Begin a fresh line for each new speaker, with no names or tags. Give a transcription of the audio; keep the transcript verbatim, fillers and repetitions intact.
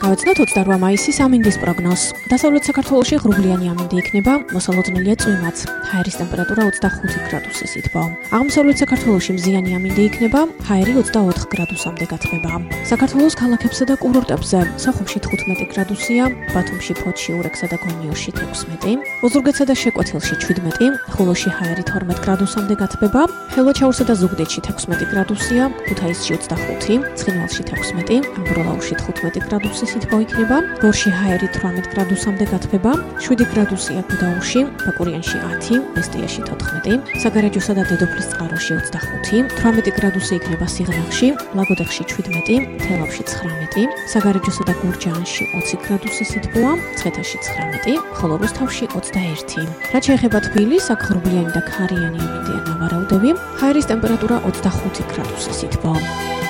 Გავეცნოთ ოცდაოთხ მაისის ამინდის პროგნოზს. დასავლეთ საქართველოში ღრუბლიანი ამინდი იქნება, მოსალოდნელია წვიმაც. ჰაერის ტემპერატურა ოცდახუთი გრადუსი სითბო. აღმოსავლეთ საქართველოში მზიანი ამინდი იქნება, ჰაერი ოცდაოთხ გრადუსამდე გათბება. საქართველოს ქალაქებსა და კურორტებზე სოხუმში თხუთმეტი გრადუსია, ბათუმში, ფოთში, ურექსა და გონიოში ექვსმეტი, ოზურგეთსა და შეკვეთილში შვიდმეტი, ხულოში ჰაერი თორმეტ გრადუსამდე გათბება, ხელვაჩაურსა და ზუგდიდში ექვსმეტი გრადუსია, ქუთაისში ოცდახუთი, ცხინვალში ექვსმეტი, ამბროლაურში თხუთმეტი გრადუსი სითბო იქნება, გორში ჰაერი თვრამეტ გრადუსამდე გათბება, შვიდი გრადუსია გუდაურში, ბაკურიანში ათი, ესტიაში თოთხმეტი, საგარეჯოსა და დედოფლის წყაროში ოცდახუთი, თვრამეტი გრადუსი იქნება სიღნაღში, ლაგოდეხში შვიდმეტი, თელავში ცხრამეტი, საგარეჯოსა და გურჯაანში ოცი გრადუსი სითბოა, მცხეთაში ცხრამეტი, ხოლო რუსთავში ოცდაერთი. რაც შეეხება თბილისს, აქ ღრუბლიანი და ქარიანი ამინდია ნავარაუდები, ჰაერის ტემპერატურა ოცდახუთი გრადუსი სითბო.